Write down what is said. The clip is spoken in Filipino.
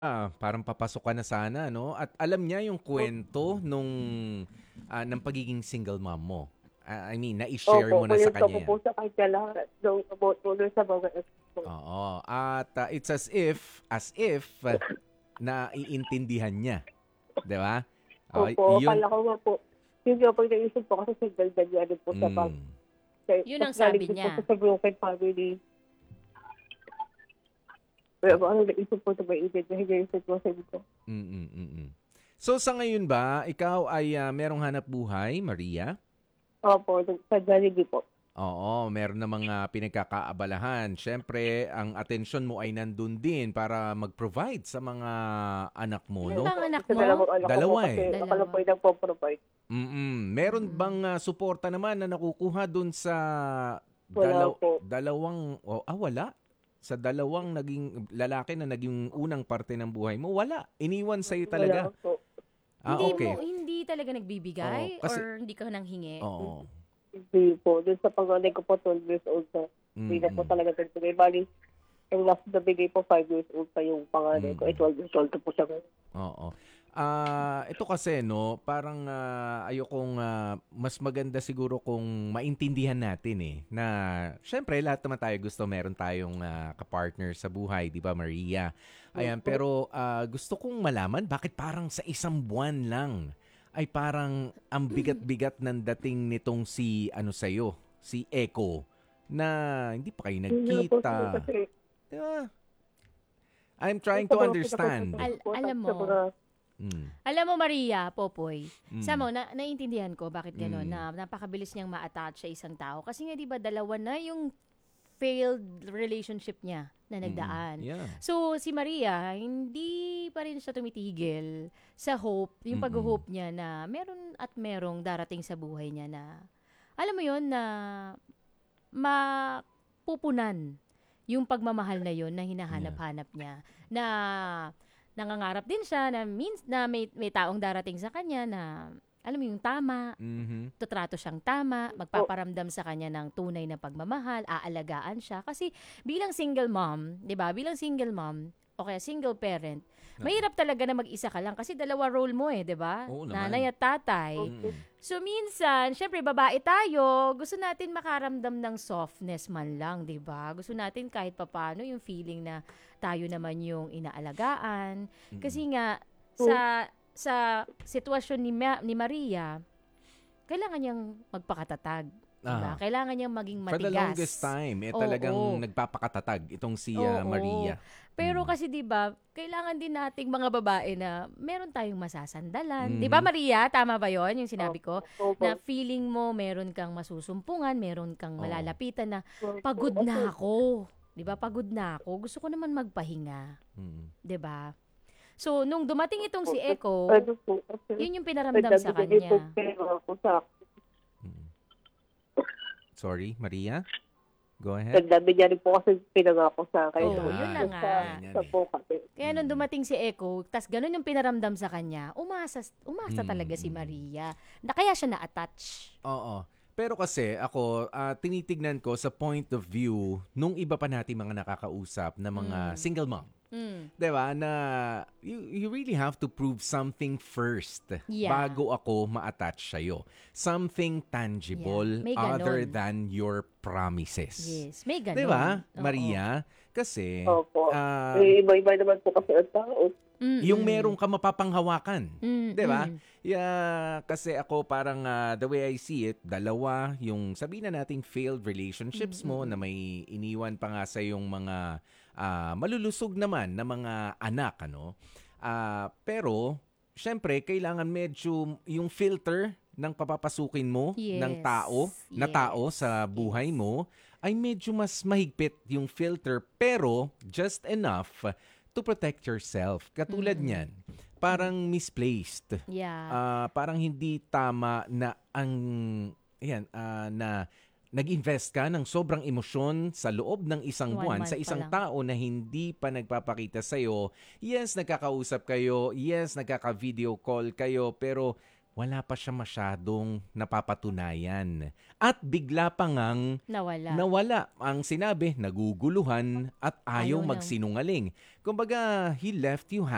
Parang papasok ka na sana, no? At alam niya yung kwento ng pagiging single mom mo. I mean, na-share Opo, mo na sa kinuwento ko kanya po yan. sa kanya lahat nung about po dun sa mga ex ko. Oo. At it's as if naiintindihan niya. Di ba? Opo, Yun. akala ko nga po, yun nga po yung naisip ko kasi single dad yan po sa pag. Mm. Yun ang Mas galing sabi din po niya. sa broken family. Pero ano naisip po sa may intindihan yung sitwasyon ko. So sa ngayon ba, ikaw ay merong hanap buhay, Maria? Opo, sa Jollibee po. Oo, meron na mga pinagkakaabalahan. Siyempre, ang atensyon mo ay nandun din para mag-provide sa mga anak mo, Ano no? bang anak Sa mo? dalawang anak ko Dalawa po kasi eh. ako lang po yung nagpo-provide. Meron bang suporta naman na nakukuha dun sa Wala po. wala? Sa dalawang naging lalaki na naging unang parte ng buhay mo, wala. Iniwan sa'yo talaga. Wala po. Okay. Hindi talaga nagbibigay Oo, kasi- or hindi ka nanghingi? Oo. Hindi po. Doon sa panganay ko po, 12 years old na. Hindi na po talaga nagbigay. Bali, yung last na bigay po, 5 years old pa yung panganay ko. 12 years old po siya ngayon. Oo. Ito kasi no, parang ayokong mas maganda siguro kung maintindihan natin na syempre lahat naman tayo gusto meron tayong kapartner sa buhay, 'di ba Maria? Ayan, pero gusto kong malaman bakit parang sa isang buwan lang ay parang ang bigat-bigat ng dating nitong si si Echo na hindi pa kayo Hindi na po nagkita. kasi, Di ba? I'm trying to understand. Alam mo, Alam mo, Maria, Popoy, naiintindihan ko bakit gano'n, na napakabilis niyang ma-attach sa isang tao. Kasi nga, di ba, dalawa na yung failed relationship niya na nagdaan. Yeah. So, si Maria, hindi pa rin siya tumitigil sa hope, yung pag-hope niya na meron at merong darating sa buhay niya na, alam mo yun, na mapupunan yung pagmamahal na yun na hinahanap-hanap niya. Na nangangarap din siya na may taong darating sa kanya na alam mo yung tama, tutrato siyang tama, magpaparamdam sa kanya ng tunay na pagmamahal, aalagaan siya. Kasi bilang single mom, di ba? Bilang single mom, o kaya single parent, mahirap talaga na mag-isa ka lang kasi dalawa role mo di ba? Oo naman. Nanay at tatay. So minsan, syempre babae tayo, gusto natin makaramdam ng softness man lang, 'di ba? Gusto natin kahit papaano yung feeling na tayo naman yung inaalagaan. Kasi nga sa sitwasyon ni Maria, kailangan niyang magpakatatag. Diba? Kailangan niyang maging matigas. For the longest time, talagang nagpapakatatag itong si Maria. Pero kasi 'di ba, kailangan din nating mga babae na meron tayong masasandalan. 'Di ba Maria, tama ba 'yon yung sinabi ko? Na feeling mo meron kang masusumpungan, meron kang malalapitan na pagod na ako. 'Di ba? Pagod na ako. Gusto ko naman magpahinga. 'Di ba? So, nung dumating itong si Echo, yun yung pinaramdam sa kanya. Sorry, Maria? Go ahead. Nagdabi niya rin po kasi pinangako sa akin. Yun na nga. Kaya nung dumating si Echo, tas ganun yung pinaramdam sa kanya, umasa talaga si Maria. Na kaya siya na-attach. Oo. Pero kasi ako, tinitignan ko sa point of view nung iba pa natin mga nakakausap na mga single mom. Diba? Na you really have to prove something first bago ako ma-attach sa'yo. Something tangible other than your promises. Yes, may ganon. Diba, Maria? Kasi, iba-iba naman po kasi ang tao. Yung merong ka mapapanghawakan. Diba? Kasi ako parang the way I see it, dalawa, yung sabihin na nating failed relationships mo na may iniwan pa nga sa yung mga malulusog naman na mga anak, pero, syempre, kailangan medyo yung filter ng papapasukin mo ng tao sa buhay mo ay medyo mas mahigpit yung filter pero just enough to protect yourself. Katulad niyan, parang misplaced. Parang hindi tama na na nag-invest ka ng sobrang emosyon sa loob ng isang buwan sa isang tao na hindi pa nagpapakita sa'yo. Yes, nagkakausap kayo. Yes, nagkaka-video call kayo. Pero wala pa siya masyadong napapatunayan. At bigla pa ngang nawala. Ang sinabi, naguguluhan at ayaw magsinungaling. Kumbaga, he left you